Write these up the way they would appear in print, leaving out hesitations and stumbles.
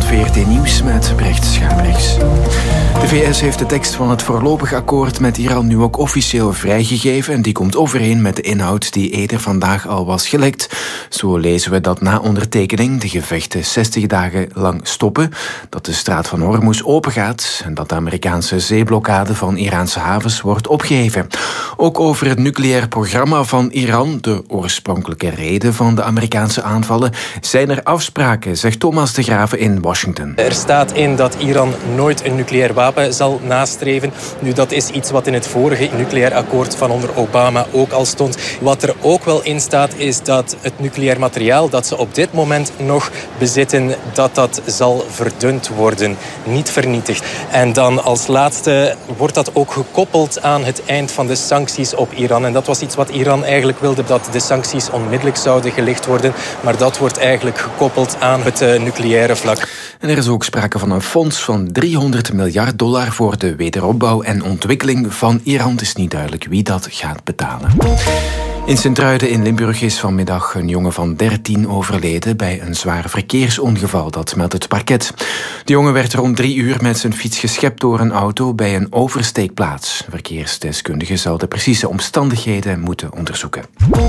VRT Nieuws met Brecht Schaabrechts. De VS heeft de tekst van het voorlopig akkoord met Iran nu ook officieel vrijgegeven en die komt overeen met de inhoud die eerder vandaag al was gelekt. Zo lezen we dat na ondertekening de gevechten 60 dagen lang stoppen, dat de straat van Hormuz opengaat en dat de Amerikaanse zeeblokkade van Iraanse havens wordt opgeheven. Ook over het nucleair programma van Iran, de oorspronkelijke reden van de Amerikaanse aanvallen, zijn er afspraken, zegt Thomas de Graven in Washington. Er staat in dat Iran nooit een nucleair wapen zal nastreven. Nu, dat is iets wat in het vorige nucleair akkoord van onder Obama ook al stond. Wat er ook wel in staat is dat het nucleair materiaal dat ze op dit moment nog bezitten, dat zal verdund worden, niet vernietigd. En dan als laatste wordt dat ook gekoppeld aan het eind van de sancties op Iran. En dat was iets wat Iran eigenlijk wilde, dat de sancties onmiddellijk zouden gelicht worden. Maar dat wordt eigenlijk gekoppeld aan het nucleaire vlak. En er is ook sprake van een fonds van $300 miljard voor de wederopbouw en ontwikkeling van Iran. Het is niet duidelijk wie dat gaat betalen. In Sint-Truiden in Limburg is vanmiddag een jongen van 13 overleden bij een zwaar verkeersongeval, dat meldt het parket. De jongen werd rond 3 uur met zijn fiets geschept door een auto bij een oversteekplaats. Verkeersdeskundigen zal de precieze omstandigheden moeten onderzoeken.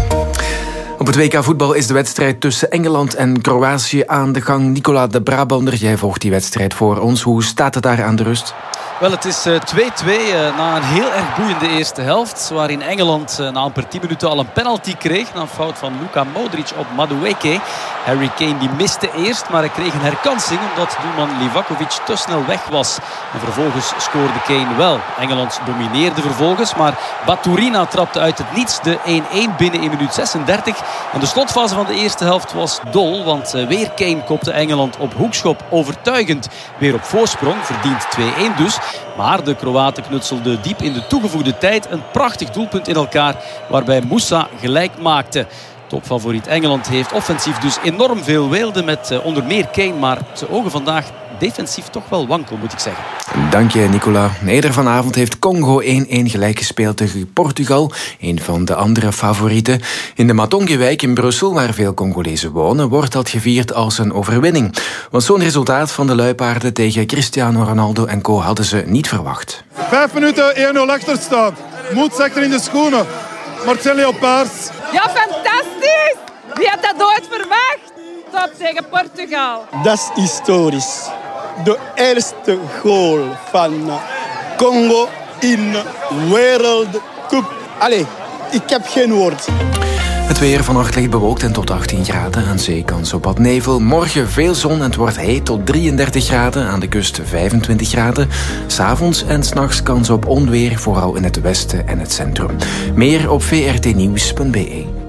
Op het WK voetbal is de wedstrijd tussen Engeland en Kroatië aan de gang. Nicola de Brabander, jij volgt die wedstrijd voor ons. Hoe staat het daar aan de rust? Wel, het is 2-2 na een heel erg boeiende eerste helft. Waarin Engeland na een paar 10 minuten al een penalty kreeg. Na een fout van Luka Modric op Madueke. Harry Kane die miste eerst, maar hij kreeg een herkansing omdat doelman Livakovic te snel weg was. En vervolgens scoorde Kane wel. Engeland domineerde vervolgens, maar Baturina trapte uit het niets de 1-1 binnen in minuut 36. En de slotfase van de eerste helft was dol, want weer Kane kopte Engeland op hoekschop overtuigend weer op voorsprong. Verdient 2-1 dus. Maar de Kroaten knutselden diep in de toegevoegde tijd een prachtig doelpunt in elkaar, waarbij Moussa gelijk maakte. Topfavoriet Engeland heeft offensief dus enorm veel weelde met onder meer Kane, maar zijn ogen vandaag defensief toch wel wankel, moet ik zeggen. Dank je, Nicola. Eerder vanavond heeft Congo 1-1 gelijk gespeeld tegen Portugal, een van de andere favorieten. In de Matongewijk in Brussel, waar veel Congolezen wonen, wordt dat gevierd als een overwinning. Want zo'n resultaat van de Luipaarden tegen Cristiano Ronaldo en co. hadden ze niet verwacht. 5 minuten 1-0 achterstand. Moed zegt er in de schoenen. Marcel Leopards. Ja, fantastisch! Wie had dat ooit verwacht? Top tegen Portugal. Dat is historisch. De eerste goal van Congo in World Cup. Allee, ik heb geen woord. Het weer vannacht licht bewolkt en tot 18 graden. Aan zee kans op wat nevel. Morgen veel zon en het wordt heet tot 33 graden. Aan de kust 25 graden. 's Avonds en 's nachts kans op onweer, vooral in het westen en het centrum. Meer op vrtnieuws.be.